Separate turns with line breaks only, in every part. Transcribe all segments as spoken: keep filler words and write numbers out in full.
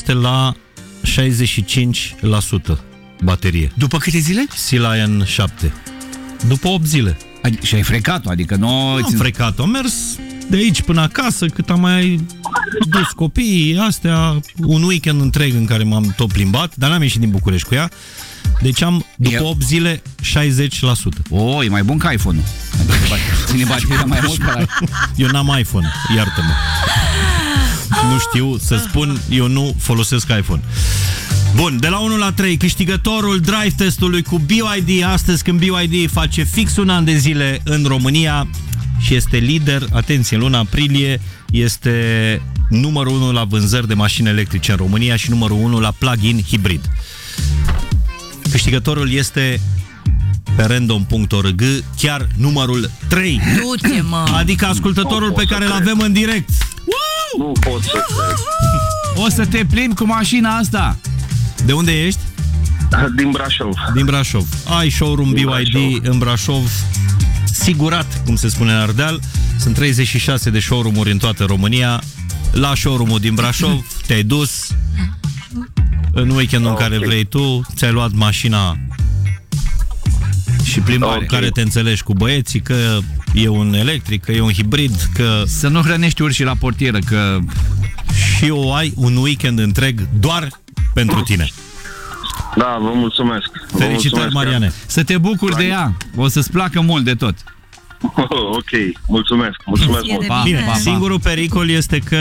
este la șaizeci și cinci la sută baterie.
După câte zile?
Sea Lion șapte. După opt zile.
Adi- și ai frecat-o, adică nu...
Nu am frecat-o, am mers de aici până acasă, cât am mai dus copiii, astea, un weekend întreg în care m-am tot plimbat, dar n-am ieșit din București cu ea. Deci am, după opt zile, șaizeci la sută.
O, e mai bun ca iPhone-ul. Ține bateria mai mult ca...
Eu n-am iPhone, iartă-mă. Nu știu să spun, eu nu folosesc iPhone. Bun, de la unu la trei, câștigătorul drive testului cu B Y D, astăzi când B Y D face fix un an de zile în România și este lider, atenție, în luna aprilie, este numărul unu la vânzări de mașini electrice în România și numărul unu la plug-in hibrid. Câștigătorul este pe random punct org, chiar numărul trei.
Du-te, mă!
Adică ascultătorul pe care îl avem în direct.
Nu pot să cred.
O să te plimbi cu mașina asta.
De unde ești?
Din Brașov.
Din Brașov. Ai showroom B Y D în Brașov, sigurat, cum se spune în Ardeal. Sunt treizeci și șase de showroom-uri în toată România. La showroom-ul din Brașov te-ai dus în weekendul în care vrei tu, ți-ai luat mașina și plimbare, okay, care te înțelegi cu băieții, că e un electric, că e un hibrid, că...
Să nu hrănești urși la portieră, că...
Și o ai un weekend întreg doar pentru tine.
Da, vă mulțumesc. Vă
Felicitări,
mulțumesc,
Mariane.
Să te bucuri de ea. O să-ți placă mult de tot.
Ok, mulțumesc. Mulțumesc mult.
Pa,
Bine,
pa, pa.
singurul pericol este că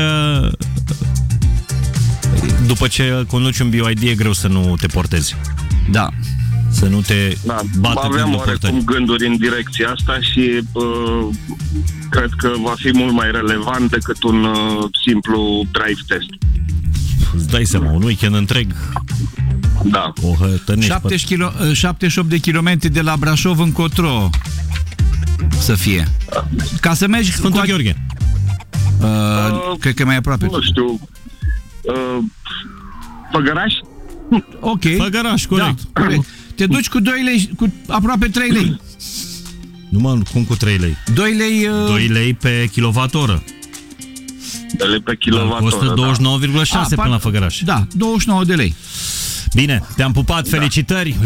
după ce conduci un B Y D e greu să nu te portezi.
Da.
Să nu te
Da,
bată
aveam
gândul
oarecum
portării.
gânduri în direcția asta și uh, cred că va fi mult mai relevant decât un uh, simplu drive test.
Îți dai seama, un weekend întreg
Da.
o hătănești.
șaptezeci și opt de kilometri de la Brașov încotro să fie. Ca să mergi...
Sfântul
cu...
Gheorghe.
Uh,
Uh,
cred că e mai aproape.
Nu știu. Uh, Făgăraș?
Ok.
Făgăraș, corect.
Da, corect. Te duci cu doi lei, cu aproape trei lei.
Nu mă, cum cu trei lei?
doi lei... Uh...
doi lei pe kilowattoră.
De lei pe
Dar
kilowattoră,
costă douăzeci și nouă virgulă șase
A,
până la Făgăraș.
Da, douăzeci și nouă de lei.
Bine, te-am pupat, felicitări.